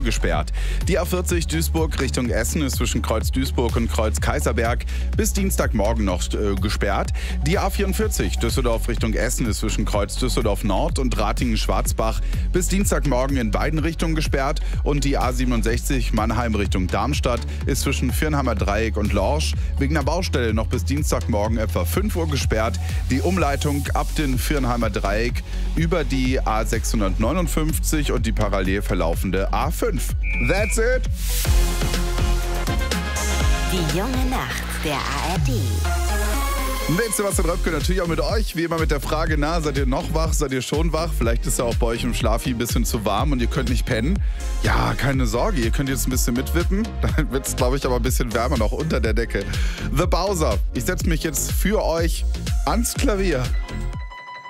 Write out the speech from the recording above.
gesperrt. Die A40 Duisburg Richtung Essen ist zwischen Kreuz Duisburg und Kreuz Kaiserberg bis Dienstagmorgen noch gesperrt. Die A44 Düsseldorf Richtung Essen ist zwischen Kreuz Düsseldorf Nord und Ratingen-Schwarzbach bis Dienstagmorgen in beiden Richtungen gesperrt. Und die A67 Mannheim Richtung Darmstadt ist zwischen Viernheimer Dreieck und Lorsch wegen einer Baustelle noch bis Dienstagmorgen etwa 5 Uhr gesperrt. Die Umleitung ab dem Viernheimer Dreieck über die A659 und die parallel verlaufende A5. That's it. Die junge Nacht der ARD. Wenn Sebastian Röpke natürlich auch mit euch, wie immer mit der Frage, seid ihr noch wach, seid ihr schon wach? Vielleicht ist ja auch bei euch im Schlafi ein bisschen zu warm und ihr könnt nicht pennen. Ja, keine Sorge, ihr könnt jetzt ein bisschen mitwippen. Dann wird es, glaube ich, aber ein bisschen wärmer noch unter der Decke. The Bowser, ich setze mich jetzt für euch ans Klavier.